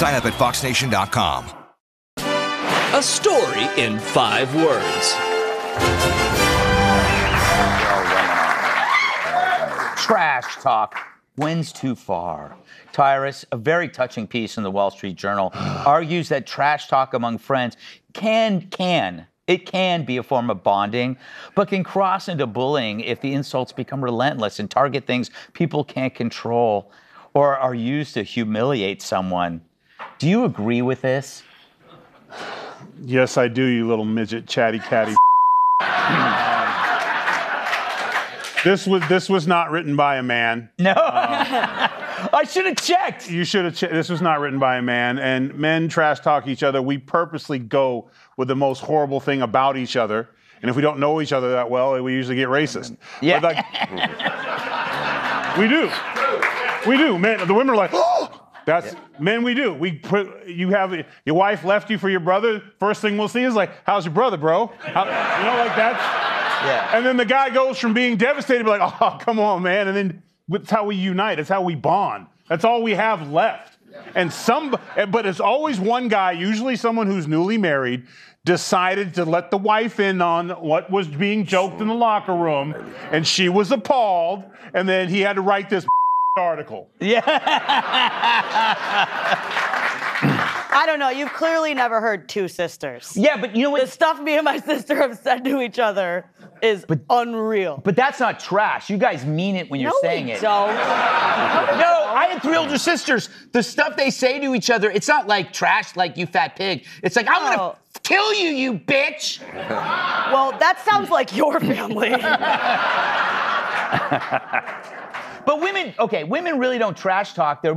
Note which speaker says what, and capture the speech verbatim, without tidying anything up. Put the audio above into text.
Speaker 1: Sign up at fox nation dot com.
Speaker 2: A story in five words.
Speaker 3: Trash talk wins too far. Tyrus, a very touching piece in the Wall Street Journal, argues that trash talk among friends can, can, it can be a form of bonding, but can cross into bullying if the insults become relentless and target things people can't control or are used to humiliate someone. Do you agree with this?
Speaker 4: Yes, I do, you little midget, chatty catty. This was this was not written by a man.
Speaker 3: No. Uh, I should have checked.
Speaker 4: You should have checked. This was not written by a man. And men trash talk each other. We purposely go with the most horrible thing about each other. And if we don't know each other that well, we usually get racist.
Speaker 3: Yeah.
Speaker 4: But like, we do. We do. Men, the women are like, oh! That's yeah. Men. We do. We put. You have your wife left you for your brother. First thing we'll see is like, "How's your brother, bro?" How, you know, like that's.
Speaker 3: Yeah.
Speaker 4: And then the guy goes from being devastated to be like, "Oh, come on, man!" And then that's how we unite. It's how we bond. That's all we have left. And some, but it's always one guy, usually someone who's newly married, decided to let the wife in on what was being joked in the locker room, and she was appalled. And then he had to write this article.
Speaker 3: Yeah.
Speaker 5: I don't know. You've clearly never heard two sisters.
Speaker 3: Yeah, but you know what?
Speaker 5: The stuff me and my sister have said to each other is
Speaker 3: but,
Speaker 5: unreal.
Speaker 3: But that's not trash. You guys mean it when you're
Speaker 5: no,
Speaker 3: saying
Speaker 5: we
Speaker 3: it.
Speaker 5: Don't.
Speaker 3: No, I had three older sisters. The stuff they say to each other, it's not like trash, like you fat pig. It's like, I'm
Speaker 5: oh.
Speaker 3: gonna kill you, you bitch.
Speaker 5: Well, that sounds like your family.
Speaker 3: But women, okay, women really don't trash talk. They're